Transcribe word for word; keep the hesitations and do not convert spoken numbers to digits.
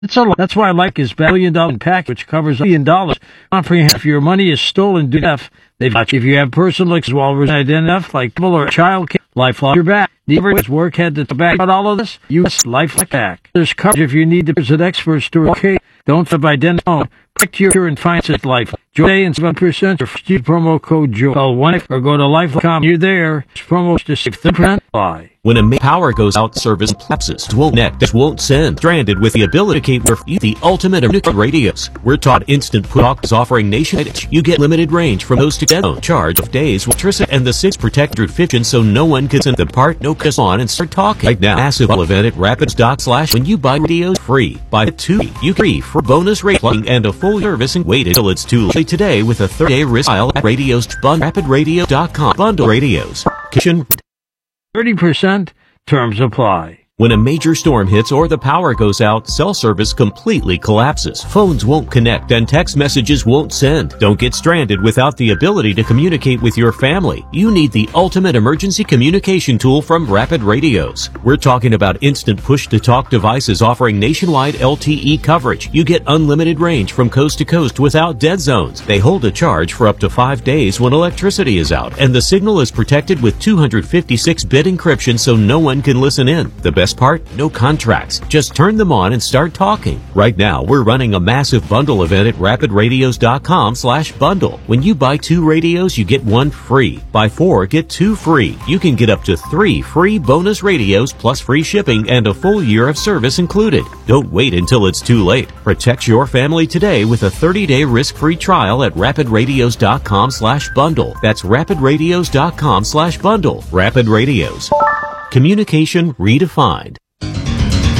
It's a, that's why I like his billion dollar package, which covers a billion dollars. Comprehensive. If your money is stolen, do F. They've got you. If you have personal as well as identified, like people or child care, lifelong your back. Never his work had to back about all of this. You life like back. There's coverage if you need to visit experts to okay. Don't have identified. Protect your and finance life. Joy and seven percent or promo code Joy. Call one or go to life dot com. You're there. Promo to save the percent. Bye. When a power goes out, service collapses. Won't connect, won't send. Stranded with the ability to keep your the ultimate of radios. We're taught instant push offering nationwide. You get limited range from host to dead. Charge of days with electricity and the six protected fiction so no one can send the part. No kiss on and start talking. Right now, massive event at rapids dot slash. When you buy radios free, buy two. You free for bonus rate plugging and a full service and wait until it's too late today with a thirty day risk file at radios bundle rapid radio dot com. Bundle radios. Kitchen. thirty percent terms apply. When a major storm hits or the power goes out, cell service completely collapses. Phones won't connect and text messages won't send. Don't get stranded without the ability to communicate with your family. You need the ultimate emergency communication tool from Rapid Radios. We're talking about instant push-to-talk devices offering nationwide L T E coverage. You get unlimited range from coast to coast without dead zones. They hold a charge for up to five days when electricity is out, and the signal is protected with two hundred fifty-six bit encryption so no one can listen in. The best part? No contracts. Just turn them on and start talking. Right now, we're running a massive bundle event at rapid radios dot com slash bundle. When you buy two radios, you get one free. Buy four, get two free. You can get up to three free bonus radios plus free shipping and a full year of service included. Don't wait until it's too late. Protect your family today with a thirty day risk-free trial at rapid radios dot com slash bundle. That's rapid radios dot com slash bundle. Rapid Radios. Communication redefined.